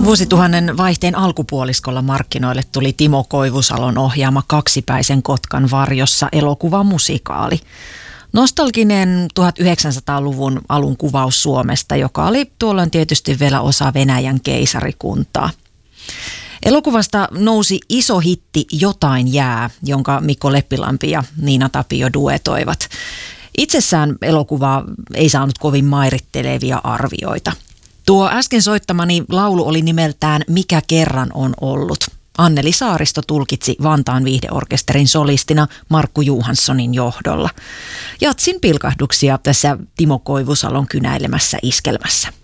Vuosituhannen vaihteen alkupuoliskolla markkinoille tuli Timo Koivusalon ohjaama Kaksipäisen kotkan varjossa elokuvamusikaali. Nostalginen 1900-luvun alun kuvaus Suomesta, joka oli tuolloin tietysti vielä osa Venäjän keisarikuntaa. Elokuvasta nousi iso hitti Jotain jää, jonka Mikko Leppilampi ja Niina Tapio duetoivat. Itsessään elokuva ei saanut kovin mairittelevia arvioita. Tuo äsken soittamani laulu oli nimeltään Mikä kerran on ollut. Anneli Saaristo tulkitsi Vantaan viihdeorkesterin solistina Markku Johanssonin johdolla. Jatsin pilkahduksia tässä Timo Koivusalon kynäilemässä iskelmässä.